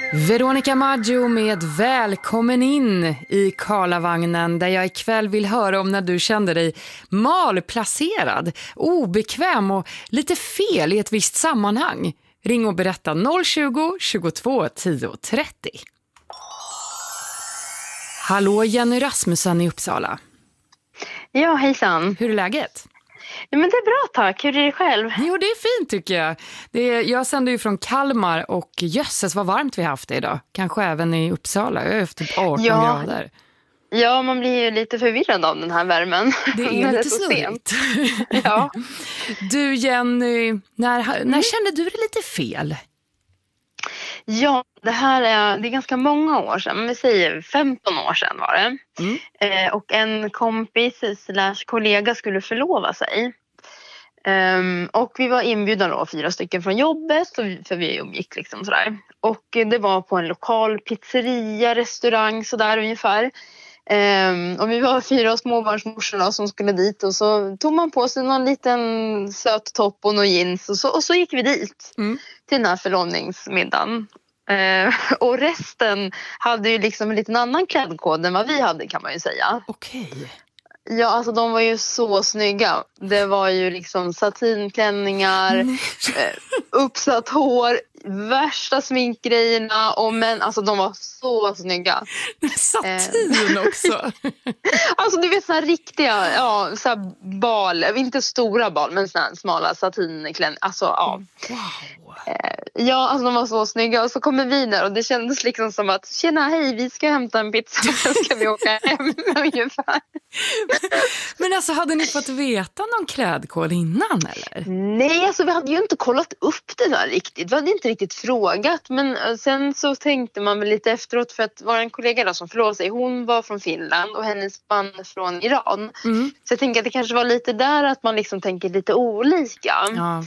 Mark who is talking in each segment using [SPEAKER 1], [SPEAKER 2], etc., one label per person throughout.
[SPEAKER 1] Veronica Maggio med Välkommen in i Karlavagnen, där jag ikväll vill höra om när du kände dig malplacerad, obekväm och lite fel i ett visst sammanhang. Ring och berätta 020 22 10 30. Hallå, Jenny Rasmussen i Uppsala.
[SPEAKER 2] Ja, hejsan.
[SPEAKER 1] Hur är läget?
[SPEAKER 2] Ja, men det är bra, tack. Hur är det själv?
[SPEAKER 1] Jo, det är fint tycker jag. Jag sänder ju från Kalmar och jösses vad varmt vi har haft det idag. Kanske även i Uppsala. Jag har haft typ 18 grader.
[SPEAKER 2] Ja, man blir ju lite förvirrad av den här värmen.
[SPEAKER 1] Det är lite snurrigt.
[SPEAKER 2] Ja.
[SPEAKER 1] Du Jenny, när kände du det lite fel?
[SPEAKER 2] Ja, det är ganska många år sedan. Vi säger 15 år sedan var det. Och en kompis / kollega skulle förlova sig. Och vi var inbjudna då 4 stycken från jobbet, för vi umgick liksom sådär. Och det var på en lokal pizzeria, restaurang sådär ungefär. Och vi var 4 småbarnsmorsor då, som skulle dit, och så tog man på sig någon liten söt topp och någon jeans och så gick vi dit till den här förlovningsmiddagen. Och resten hade ju liksom en liten annan klädkod än vad vi hade, kan man ju säga.
[SPEAKER 1] Okej.
[SPEAKER 2] Ja, alltså de var ju så snygga. Det var ju liksom satinklänningar, uppsatt hår, värsta sminkgrejerna, men alltså de var så snygga.
[SPEAKER 1] Satin också.
[SPEAKER 2] Alltså du vet såna här riktiga, så här bal, inte stora bal, men såna här smala satinklänningar. Alltså ja.
[SPEAKER 1] Wow.
[SPEAKER 2] Ja, alltså de var så snygga, och så kommer vi där och det kändes liksom som att tjena, hej, vi ska hämta en pizza och sen ska vi åka hem ungefär.
[SPEAKER 1] Men alltså, hade ni fått veta någon klädkod innan eller?
[SPEAKER 2] Nej, alltså vi hade ju inte kollat upp det där riktigt. Vi hade inte riktigt frågat, men sen så tänkte man väl lite efteråt, för att var en kollega då som förlovade sig, hon var från Finland och hennes man från Iran. Så jag tänker att det kanske var lite där att man liksom tänker lite olika.
[SPEAKER 1] Ja.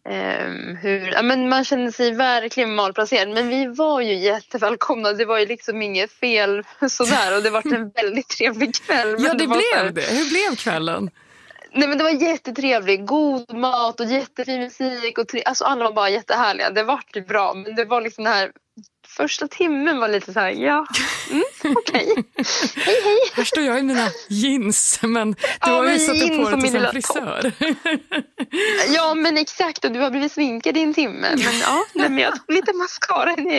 [SPEAKER 2] Men man kände sig verkligen malplacerad, men vi var ju jättevälkomna. Det var ju liksom inget fel sådär, och det var en väldigt trevlig kväll.
[SPEAKER 1] Ja, det blev det. Hur blev kvällen?
[SPEAKER 2] Nej, men det var jättetrevligt, god mat och jättefin musik och alltså alla var bara jättehärliga. Det var ju bra, men det var liksom det här första timmen var lite så här, okej. Hej.
[SPEAKER 1] Här står jag i mina jeans, men du har ju satt på det som frisör.
[SPEAKER 2] Ja, men exakt, och du har blivit sminkad i en timme. Men men jag tog lite mascara.